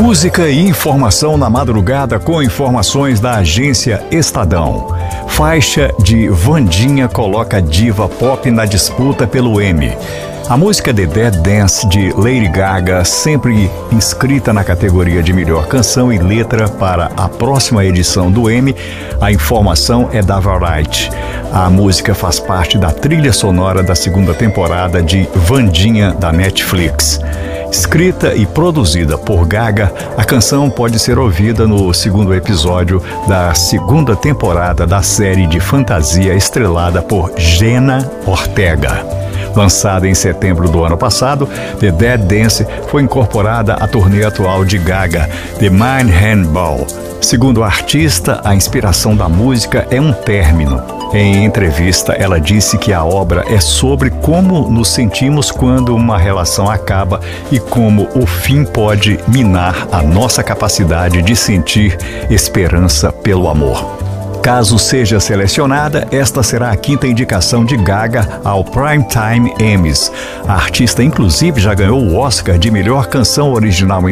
Música e informação na madrugada com informações da agência Estadão. Faixa de Vandinha coloca diva pop na disputa pelo Emmy. A música The Dead Dance de Lady Gaga, sempre inscrita na categoria de melhor canção e letra para a próxima edição do Emmy. A informação é da Variety. A música faz parte da trilha sonora da segunda temporada de Vandinha da Netflix. Escrita e produzida por Gaga, a canção pode ser ouvida no segundo episódio da segunda temporada da série de fantasia estrelada por Jenna Ortega. Lançada em setembro do ano passado, The Dead Dance foi incorporada à turnê atual de Gaga, The Mind Handball. Segundo a artista, a inspiração da música é um término. Em entrevista, ela disse que a obra é sobre como nos sentimos quando uma relação acaba e como o fim pode minar a nossa capacidade de sentir esperança pelo amor. Caso seja selecionada, esta será a quinta indicação de Gaga ao Primetime Emmys. A artista, inclusive, já ganhou o Oscar de melhor canção original em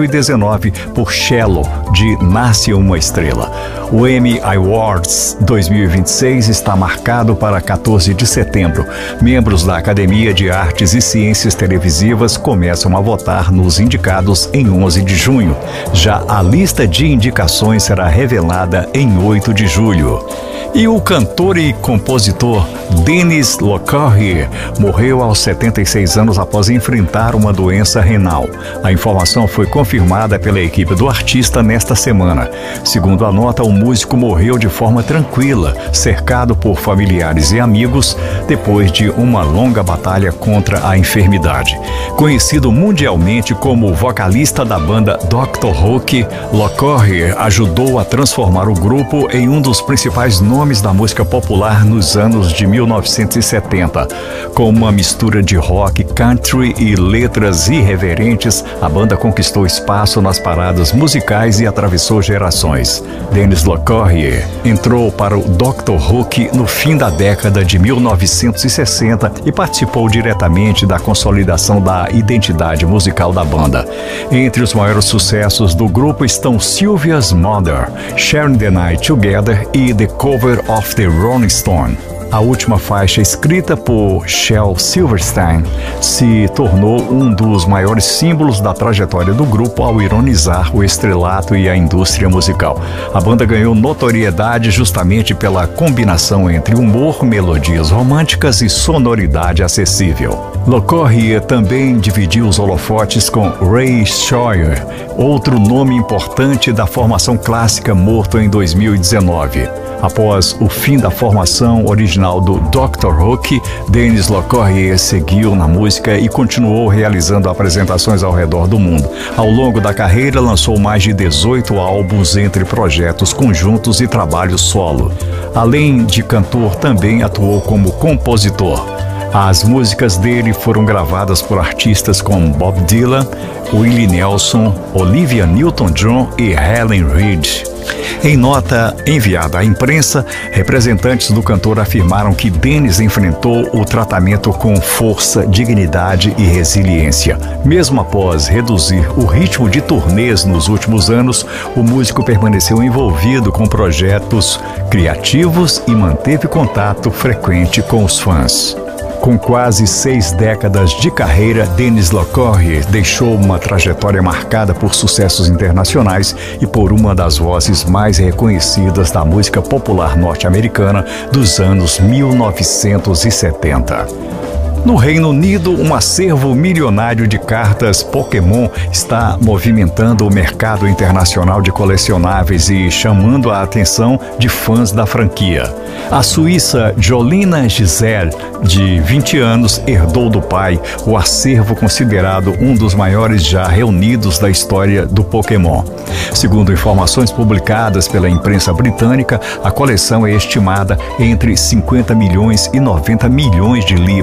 2019 por Shallow, de Nasce Uma Estrela. O Emmy Awards 2026 está marcado para 14 de setembro. Membros da Academia de Artes e Ciências Televisivas começam a votar nos indicados em 11 de junho. Já a lista de indicações será revelada em 8 de julho. E o cantor e compositor Dennis Locorrier morreu aos 76 anos após enfrentar uma doença renal. A informação foi confirmada pela equipe do artista nesta semana. Segundo a nota, o músico morreu de forma tranquila, cercado por familiares e amigos, depois de uma longa batalha contra a enfermidade. Conhecido mundialmente como vocalista da banda Dr. Hook, Locorrier ajudou a transformar o grupo em um dos principais nomes da música popular nos anos de 1970. Com uma mistura de rock, country e letras irreverentes, a banda conquistou espaço nas paradas musicais e atravessou gerações. Dennis Locorrier entrou para o Dr. Hook no fim da década de 1960 e participou diretamente da consolidação da identidade musical da banda. Entre os maiores sucessos do grupo estão Sylvia's Mother, Sharing the Night Together e The Cover of the Rolling Stone. A última faixa, escrita por Shel Silverstein, se tornou um dos maiores símbolos da trajetória do grupo ao ironizar o estrelato e a indústria musical. A banda ganhou notoriedade justamente pela combinação entre humor, melodias românticas e sonoridade acessível. Locorrier também dividiu os holofotes com Ray Scheuer, outro nome importante da formação clássica, morto em 2019. Após o fim da formação original do Dr. Hook, Dennis Locorrier seguiu na música e continuou realizando apresentações ao redor do mundo. Ao longo da carreira, lançou mais de 18 álbuns entre projetos conjuntos e trabalhos solo. Além de cantor, também atuou como compositor. As músicas dele foram gravadas por artistas como Bob Dylan, Willie Nelson, Olivia Newton-John e Helen Reid. Em nota enviada à imprensa, representantes do cantor afirmaram que Dennis enfrentou o tratamento com força, dignidade e resiliência. Mesmo após reduzir o ritmo de turnês nos últimos anos, o músico permaneceu envolvido com projetos criativos e manteve contato frequente com os fãs. Com quase 6 décadas de carreira, Dennis Locorrier deixou uma trajetória marcada por sucessos internacionais e por uma das vozes mais reconhecidas da música popular norte-americana dos anos 1970. No Reino Unido, um acervo milionário de cartas Pokémon está movimentando o mercado internacional de colecionáveis e chamando a atenção de fãs da franquia. A suíça Jolina Giselle, de 20 anos, herdou do pai o acervo considerado um dos maiores já reunidos da história do Pokémon. Segundo informações publicadas pela imprensa britânica, a coleção é estimada entre 50 milhões e 90 milhões de libras.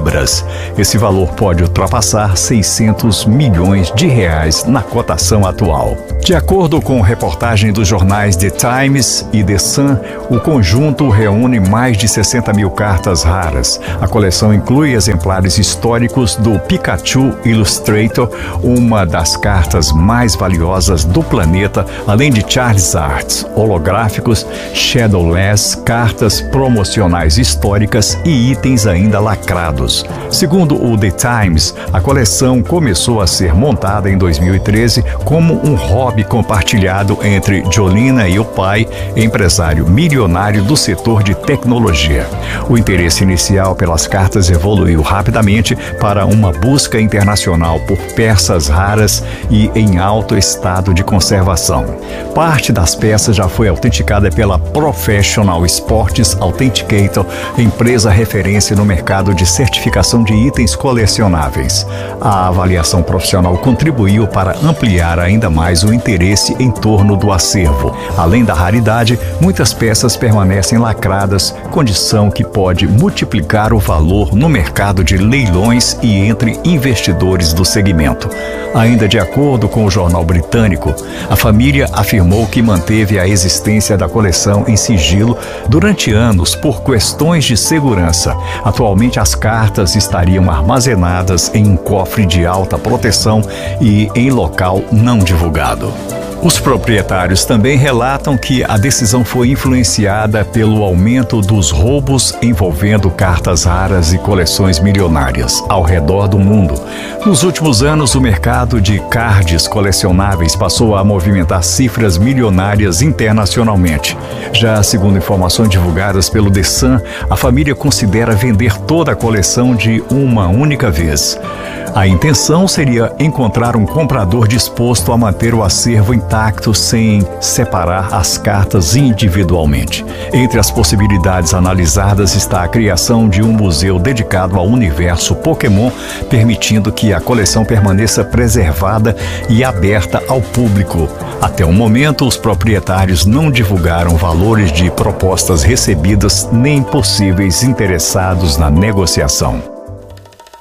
Esse valor pode ultrapassar 600 milhões de reais na cotação atual. De acordo com reportagem dos jornais The Times e The Sun, o conjunto reúne mais de 60 mil cartas raras. A coleção inclui exemplares históricos do Pikachu Illustrator, uma das cartas mais valiosas do planeta, além de Charizards holográficos, Shadowless, cartas promocionais históricas e itens ainda lacrados. Segundo o The Times, a coleção começou a ser montada em 2013 como um hobby compartilhado entre Jolina e o pai, empresário milionário do setor de tecnologia. O interesse inicial pelas cartas evoluiu rapidamente para uma busca internacional por peças raras e em alto estado de conservação. Parte das peças já foi autenticada pela Professional Sports Authenticator, empresa referência no mercado de certificação de itens colecionáveis. A avaliação profissional contribuiu para ampliar ainda mais o interesse em torno do acervo. Além da raridade, muitas peças permanecem lacradas, condição que pode multiplicar o valor no mercado de leilões e entre investidores do segmento. Ainda de acordo com o jornal britânico, a família afirmou que manteve a existência da coleção em sigilo durante anos por questões de segurança. Atualmente, as cartas estariam armazenadas em um cofre de alta proteção e em local não divulgado. Os proprietários também relatam que a decisão foi influenciada pelo aumento dos roubos envolvendo cartas raras e coleções milionárias ao redor do mundo. Nos últimos anos, o mercado de cards colecionáveis passou a movimentar cifras milionárias internacionalmente. Já segundo informações divulgadas pelo The Sun, a família considera vender toda a coleção de uma única vez. A intenção seria encontrar um comprador disposto a manter o acervo intacto sem separar as cartas individualmente. Entre as possibilidades analisadas está a criação de um museu dedicado ao universo Pokémon, permitindo que a coleção permaneça preservada e aberta ao público. Até o momento, os proprietários não divulgaram valores de propostas recebidas nem possíveis interessados na negociação.